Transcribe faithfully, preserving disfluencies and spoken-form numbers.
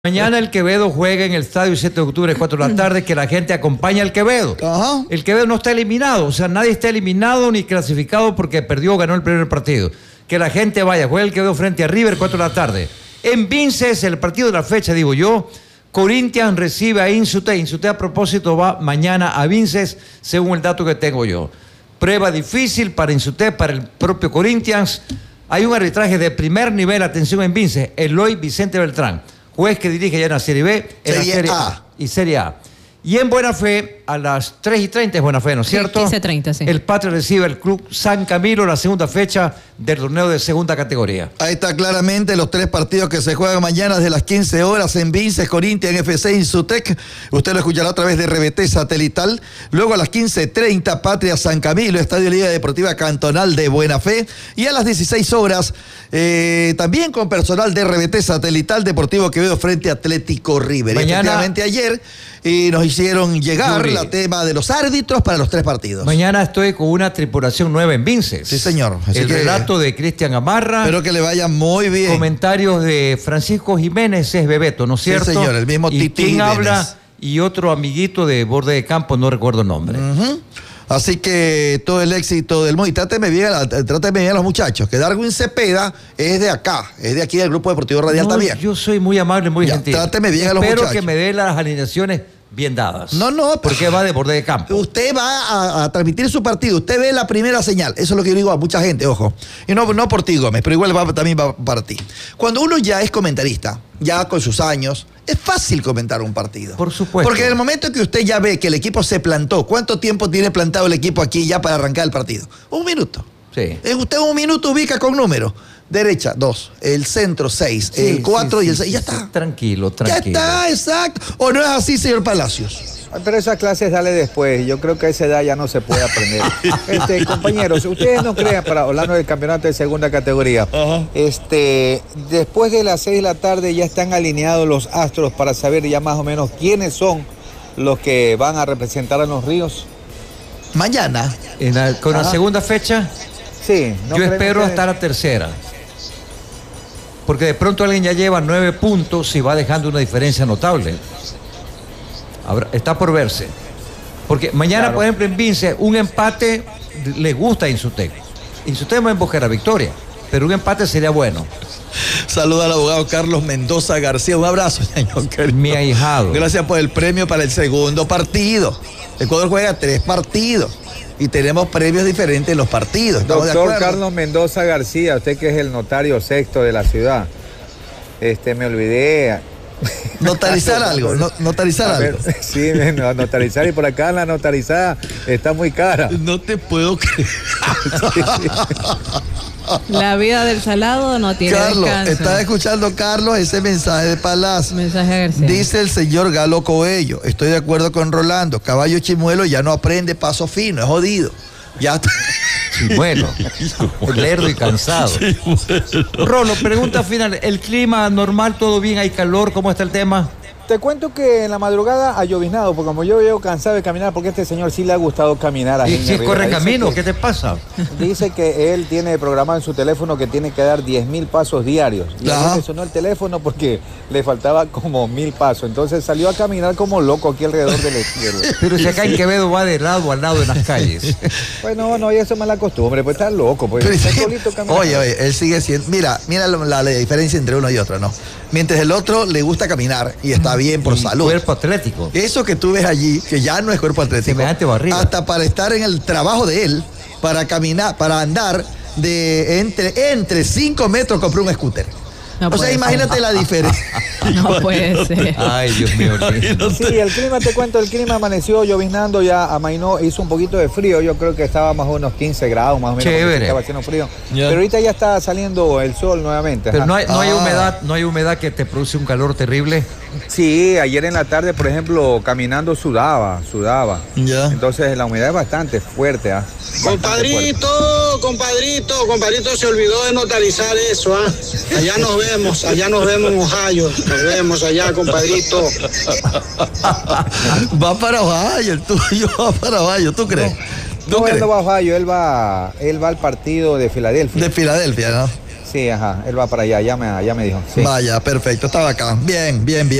Mañana el Quevedo juega en el estadio siete de octubre, cuatro de la tarde, que la gente acompañe al Quevedo. Ajá. El Quevedo no está eliminado, o sea, nadie está eliminado ni clasificado porque perdió o ganó el primer partido. Que la gente vaya, juega el Quevedo frente a River, cuatro de la tarde. En Vinces, el partido de la fecha, digo yo, Corinthians recibe a Insute. Insute, a propósito, va mañana a Vinces, según el dato que tengo yo. Prueba difícil para Insute, para el propio Corinthians. Hay un arbitraje de primer nivel, atención en Vinces, Eloy Vicente Beltrán, juez que dirige ya en la Serie B, en Serie la Serie A. A y Serie A. Y en Buena Fe, a las tres y treinta es Buena Fe, ¿no es cierto? quince treinta, sí. El Patria recibe el Club San Camilo, la segunda fecha del torneo de segunda categoría. Ahí está claramente los tres partidos que se juegan mañana desde las quince horas en Vinces, Corinthians, F C, Insutec. Usted lo escuchará a través de R B T satelital. Luego a las quince treinta, Patria San Camilo, Estadio Liga Deportiva Cantonal de Buena Fe. Y a las dieciséis horas, eh, también con personal de R B T satelital, Deportivo Quevedo frente a Atlético River. Mañana, efectivamente ayer eh, nos hicieron llegar Yuri, la tema de los árbitros para los tres partidos. Mañana estoy con una tripulación nueva en Vinces. Sí, señor. Así el que, relato de Cristian Amarra. espero que le vaya muy bien. Comentarios de Francisco Jiménez, es Bebeto, ¿no es cierto? Sí, señor, el mismo y Titi quién Jiménez. habla y otro amiguito de borde de campo, no recuerdo el nombre. Uh-huh. Así que todo el éxito del mundo. Y tráteme bien, a, tráteme bien a los muchachos, que Darwin Cepeda es de acá, es de aquí del Grupo Deportivo Radial No, también. yo soy muy amable, muy Ya, gentil. tráteme bien a los Espero muchachos. que me dé las alineaciones bien dadas. No, no. Porque va de borde de campo. Usted va a, a transmitir su partido, usted ve la primera señal. Eso es lo que yo digo a mucha gente, ojo. Y no, no por ti, Gómez, pero igual va, también va para ti. Cuando uno ya es comentarista, ya con sus años, es fácil comentar un partido. Por supuesto. Porque en el momento que usted ya ve que el equipo se plantó, ¿cuánto tiempo tiene plantado el equipo aquí ya para arrancar el partido? Un minuto. Sí. Eh, Usted un minuto ubica con números. Derecha, dos. El centro, seis. Sí, el cuatro sí, y el sí, seis. Ya sí, está. sí. Tranquilo, tranquilo. Ya está, exacto. ¿O no es así, señor Palacios? Pero esas clases dale después. Yo creo que a esa edad ya no se puede aprender. Este, compañeros, ustedes no crean, para hablando del campeonato de segunda categoría, Ajá. este, después de las seis de la tarde ya están alineados los astros para saber ya más o menos quiénes son los que van a representar a los Ríos. Mañana. En la- con la Ajá. segunda fecha, Sí. ¿no yo creen espero ustedes? hasta la tercera. Porque de pronto alguien ya lleva nueve puntos y va dejando una diferencia notable. Habrá- está por verse. Porque mañana, Claro. por ejemplo, en Vince, un empate le gusta a Insutec. Insutec va a buscar la victoria, pero un empate sería bueno. Saluda al abogado Carlos Mendoza García. Un abrazo, señor querido. Mi ahijado. Gracias por el premio para el segundo partido. Ecuador juega tres partidos y tenemos premios diferentes en los partidos. ¿Estamos de Doctor acuerdo? Carlos Mendoza García, usted que es el notario sexto de la ciudad. Este, me olvidé. Notarizar algo, no- notarizar A ver, algo. sí, no, notarizar, y por acá la notarizada está muy cara. No te puedo creer. La vida del salado no tiene Carlos, descanso. ¿estás escuchando, Carlos, ese mensaje de Palacio? Mensaje a García. Dice el señor Galo Coello, estoy de acuerdo con Rolando, Caballo Chimuelo ya no aprende paso fino, es jodido. Ya está. Sí, bueno, lerdo y cansado. Rolo, pregunta final. ¿El clima normal, todo bien? ¿Hay calor? ¿Cómo está el tema? Te cuento que en la madrugada ha lloviznado, porque como yo veo cansado de caminar, porque a este señor sí le ha gustado caminar. A ¿Y Genia si Rivera. corre Dice camino? que- ¿Qué te pasa? Dice que él tiene programado en su teléfono que tiene que dar diez mil pasos diarios. Y a Ajá. mí me sonó el teléfono porque le faltaba como mil pasos. Entonces salió a caminar como loco aquí alrededor del... del- Pero si acá en Quevedo va de lado a lado en las calles. Bueno, no, y eso es mala costumbre, pues está loco. Pues, Pero está sí, solito caminando. oye, oye, él sigue siendo. Mira, mira la, la- la diferencia entre uno y otro, ¿no? Mientras el otro le gusta caminar y está bien por Y salud. Cuerpo atlético. Eso que tú ves allí, que ya no es cuerpo atlético. Semejante barriga. Hasta para estar en el trabajo de él, para caminar, para andar de entre, entre cinco metros, compró un scooter. No o sea, puede imagínate ser. la diferencia. No puede ser. Ay, Dios mío. lindo. Sí, el clima, te cuento, el clima amaneció lloviznando, ya amainó, hizo un poquito de frío, yo creo que estaba más o menos quince grados, más o menos, Chévere. porque estaba haciendo frío. Ya. Pero ahorita ya está saliendo el sol nuevamente. Pero ajá. no hay, no hay Ah. humedad, no hay humedad que te produce un calor terrible. Sí, ayer en la tarde, por ejemplo, caminando sudaba, sudaba. Ya. Entonces la humedad es bastante fuerte, ¿ah? Bastante Compadrito, compadrito, compadrito se olvidó de notarizar eso, ¿ah? Allá nos vemos, allá nos vemos en Ohio, nos vemos allá, compadrito. Va para Ohio, el tuyo va para Ohio, ¿tú crees? ¿Tú No, él crees? no va a Ohio, él va, él va al partido de Filadelfia. De Filadelfia, ¿no? Sí, ajá, él va para allá, ya me, ya me dijo. Sí. Vaya, perfecto, estaba acá. Bien, bien, bien.